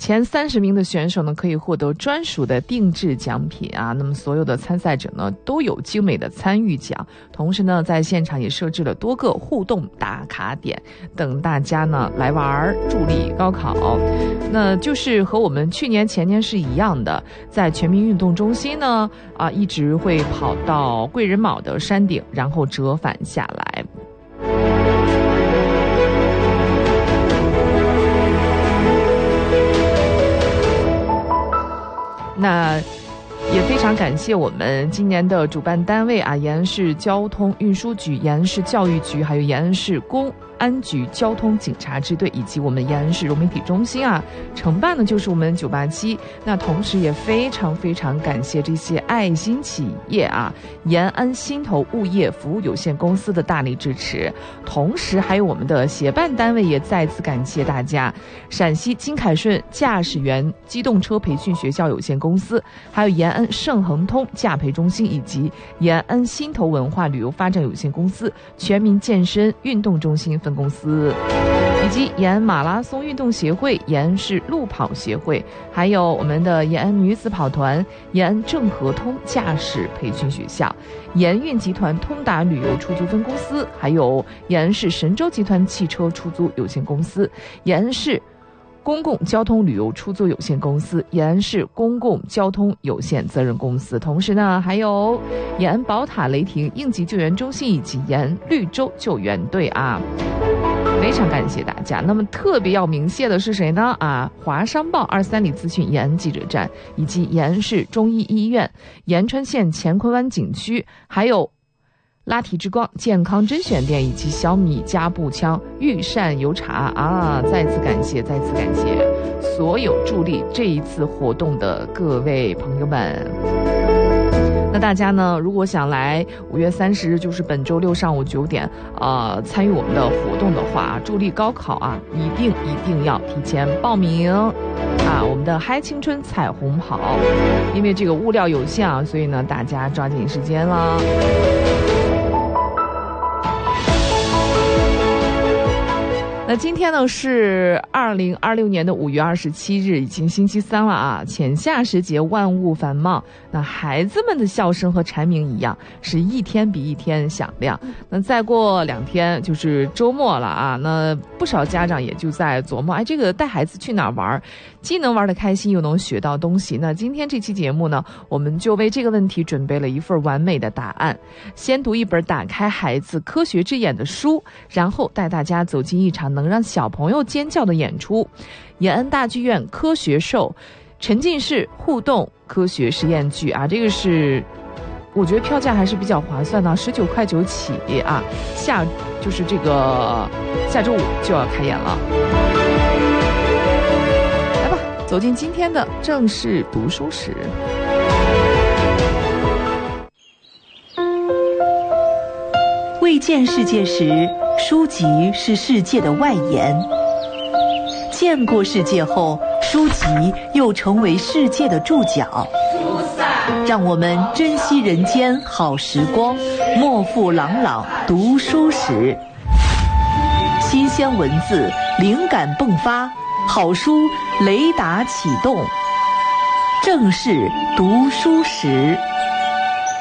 前30名的选手呢，可以获得专属的定制奖品啊。那么所有的参赛者呢，都有精美的参与奖。同时呢，在现场也设置了多个互动打卡点，等大家呢来玩，助力高考。那就是和我们去年前年是一样的，在全民运动中心呢，一直会跑到贵人卯的山顶，然后折返下来。那也非常感谢我们今年的主办单位啊，延安市交通运输局、延安市教育局，还有延安市公安局交通警察支队以及我们延安市融媒体中心啊，承办的就是我们987。那同时也非常非常感谢这些爱心企业啊，延安心头物业服务有限公司的大力支持，同时还有我们的协办单位也再次感谢大家，陕西金凯顺驾驶员机动车培训学校有限公司，还有延安盛恒通驾培中心以及延安心头文化旅游发展有限公司、全民健身运动中心分公司，以及延安马拉松运动协会、延安市路跑协会，还有我们的延安女子跑团、延安正和通驾驶培训学校、延运集团通达旅游出租分公司，还有延安市神州集团汽车出租有限公司、延安市公共交通旅游出租有限公司、延安市公共交通有限责任公司，同时呢还有延安宝塔雷霆应急救援中心以及延安绿洲救援队啊，非常感谢大家。那么特别要鸣谢的是谁呢？华商报23里资讯延安记者站，以及延安市中医医院、延川县乾坤湾景区，还有拉提之光健康甄选店以及小米加步枪御膳油茶啊！再次感谢所有助力这一次活动的各位朋友们。那大家呢，如果想来5月30日，就是本周六上午9点，参与我们的活动的话，助力高考啊，一定要提前报名啊！我们的嗨青春彩虹跑，因为这个物料有限啊，所以呢，大家抓紧时间了。那今天呢是2026年的5月27日，已经星期3了啊！浅夏时节，万物繁茂，那孩子们的笑声和蝉鸣一样，是一天比一天响亮。那再过2天就是周末了啊！那不少家长也就在琢磨，这个带孩子去哪儿玩，既能玩得开心，又能学到东西。那今天这期节目呢，我们就为这个问题准备了一份完美的答案。先读一本打开孩子科学之眼的书，然后带大家走进一场能让小朋友尖叫的演出——延安大剧院科学兽沉浸式互动科学实验剧啊！这个是我觉得票价还是比较划算的，19.9块起啊！就是这个下周5就要开演了。来吧，走进今天的正式读书室。 未见世界时，书籍是世界的外延；见过世界后，书籍又成为世界的注脚。让我们珍惜人间好时光，莫负朗朗读书时。新鲜文字，灵感迸发，好书雷达启动，正式读书时。